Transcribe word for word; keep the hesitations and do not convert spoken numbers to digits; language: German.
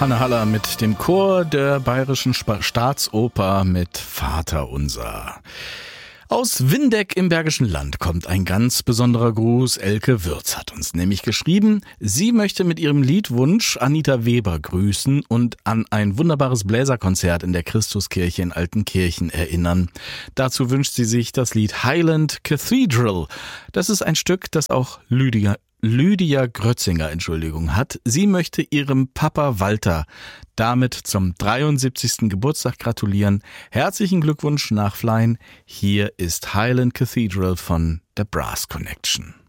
Hanne Haller mit dem Chor der Bayerischen Staatsoper mit Vater unser. Aus Windeck im Bergischen Land kommt ein ganz besonderer Gruß. Elke Würz hat uns nämlich geschrieben, sie möchte mit ihrem Liedwunsch Anita Weber grüßen und an ein wunderbares Bläserkonzert in der Christuskirche in Altenkirchen erinnern. Dazu wünscht sie sich das Lied Highland Cathedral. Das ist ein Stück, das auch Lydia Lydia Grötzinger, Entschuldigung, hat. Sie möchte ihrem Papa Walter damit zum dreiundsiebzigsten Geburtstag gratulieren. Herzlichen Glückwunsch nach Flein. Hier ist Highland Cathedral von The Brass Connection.